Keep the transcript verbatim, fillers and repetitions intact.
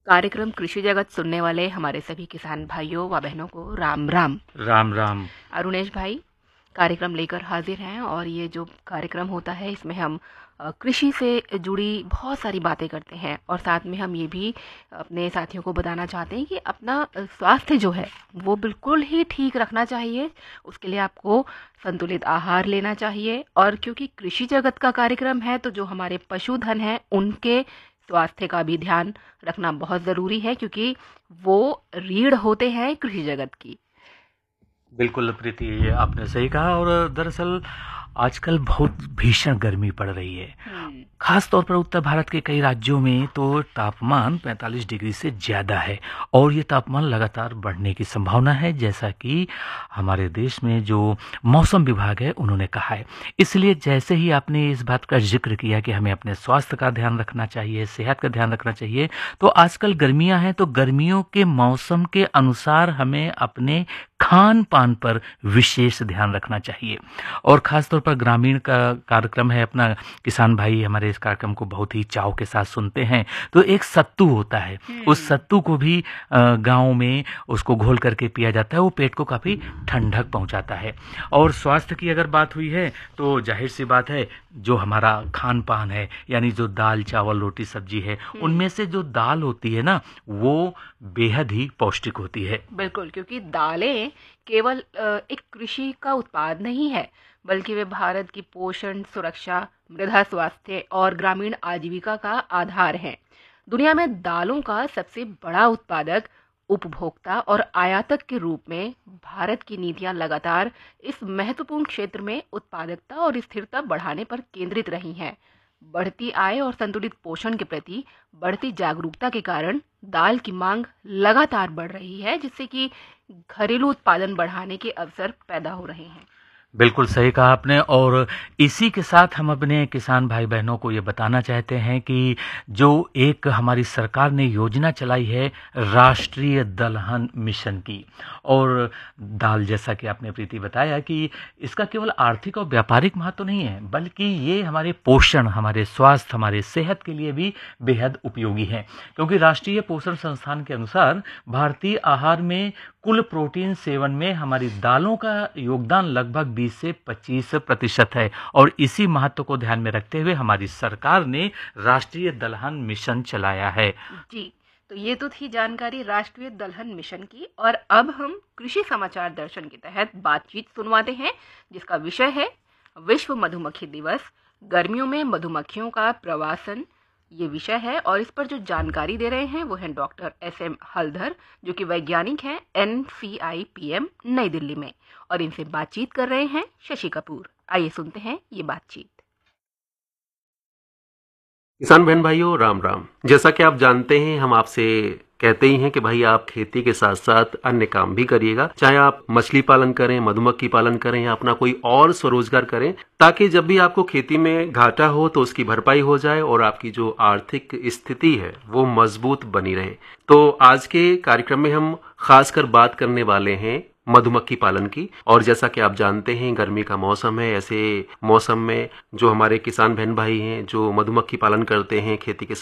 कार्यक्रम कृषि जगत सुनने वाले हमारे सभी किसान भाइयों व बहनों को राम राम। राम राम। अरुणेश भाई कार्यक्रम लेकर हाजिर हैं और ये जो कार्यक्रम होता है इसमें हम अ, कृषि से जुड़ी बहुत सारी बातें करते हैं और साथ में हम ये भी अपने साथियों को बताना चाहते हैं कि अपना अ, स्वास्थ्य जो है वो बिल्कुल ही ठीक रखना चाहिए। उसके लिए आपको संतुलित आहार लेना चाहिए और क्योंकि कृषि जगत का कार्यक्रम है तो जो हमारे पशुधन हैं उनके स्वास्थ्य का भी ध्यान रखना बहुत ज़रूरी है क्योंकि वो रीढ़ होते हैं कृषि जगत की। बिल्कुल प्रीति, ये आपने सही कहा। और दरअसल आजकल बहुत भीषण गर्मी पड़ रही है, हम्म, खास तौर पर उत्तर भारत के कई राज्यों में तो तापमान पैंतालीस डिग्री से ज़्यादा है और ये तापमान लगातार बढ़ने की संभावना है, जैसा कि हमारे देश में जो मौसम विभाग है उन्होंने कहा है। इसलिए जैसे ही आपने इस बात का जिक्र किया कि हमें अपने स्वास्थ्य का ध्यान रखना चाहिए, सेहत का ध्यान रखना चाहिए, तो आजकल गर्मियां हैं तो गर्मियों के मौसम के अनुसार हमें अपने खान पान पर विशेष ध्यान रखना चाहिए। और ख़ास तौर पर ग्रामीण का कार्यक्रम है अपना, किसान भाई हमारे इस कार्यक्रम को बहुत ही चाव के साथ सुनते हैं। तो एक सत्तू होता है, उस सत्तू को भी गांव में उसको घोल करके पिया जाता है, वो पेट को काफ़ी ठंडक पहुंचाता है। और स्वास्थ्य की अगर बात हुई है तो जाहिर सी बात है जो हमारा खान पान है, यानी जो दाल चावल रोटी सब्जी है, उनमें से जो दाल होती है ना वो बेहद ही पौष्टिक होती है। बिल्कुल, क्योंकि दालें केवल अ, एक कृषि का उत्पाद नहीं है बल्कि वे भारत की पोषण सुरक्षा, मृदा स्वास्थ्य और ग्रामीण आजीविका का आधार हैं। दुनिया में दालों का सबसे बड़ा उत्पादक, उपभोक्ता और आयातक के रूप में भारत की नीतियां लगातार इस महत्वपूर्ण क्षेत्र में उत्पादकता और स्थिरता बढ़ाने पर केंद्रित रही हैं। बढ़ती आय और संतुलित पोषण के प्रति बढ़ती जागरूकता के कारण दाल की मांग लगातार बढ़ रही है, जिससे कि घरेलू उत्पादन बढ़ाने के अवसर पैदा हो रहे हैं। बिल्कुल सही कहा आपने। और इसी के साथ हम अपने किसान भाई बहनों को ये बताना चाहते हैं कि जो एक हमारी सरकार ने योजना चलाई है राष्ट्रीय दलहन मिशन की, और दाल जैसा कि आपने प्रीति बताया कि इसका केवल आर्थिक और व्यापारिक महत्व नहीं है बल्कि ये हमारे पोषण, हमारे स्वास्थ्य, हमारे सेहत के लिए भी बेहद उपयोगी है। क्योंकि राष्ट्रीय पोषण संस्थान के अनुसार भारतीय आहार में कुल प्रोटीन सेवन में हमारी दालों का योगदान लगभग बीस से पच्चीस प्रतिशत है। और इसी महत्व को ध्यान में रखते हुए हमारी सरकार ने राष्ट्रीय दलहन मिशन चलाया है। जी, तो ये तो थी जानकारी राष्ट्रीय दलहन मिशन की। और अब हम कृषि समाचार दर्शन के तहत बातचीत सुनवाते हैं जिसका विषय है विश्व मधुमक्खी दिवस, गर्मियों में मधुमक्खियों का प्रवासन, ये विषय है। और इस पर जो जानकारी दे रहे हैं वो हैं डॉक्टर एस एम हल्दर, जो कि वैज्ञानिक हैं N C I P M नई दिल्ली में, और इनसे बातचीत कर रहे हैं शशि कपूर। आइए सुनते हैं ये बातचीत। किसान बहन भाइयों राम राम। जैसा कि आप जानते हैं हम आपसे कहते ही हैं कि भाई आप खेती के साथ साथ अन्य काम भी करिएगा, चाहे आप मछली पालन करें, मधुमक्खी पालन करें या अपना कोई और स्वरोजगार करें, ताकि जब भी आपको खेती में घाटा हो तो उसकी भरपाई हो जाए और आपकी जो आर्थिक स्थिति है वो मजबूत बनी रहे। तो आज के कार्यक्रम में हम खासकर बात करने वाले हैं मधुमक्खी पालन की। और जैसा कि आप जानते हैं गर्मी का मौसम है, ऐसे मौसम में जो हमारे किसान बहन भाई हैं जो मधुमक्खी पालन करते हैं, खेती के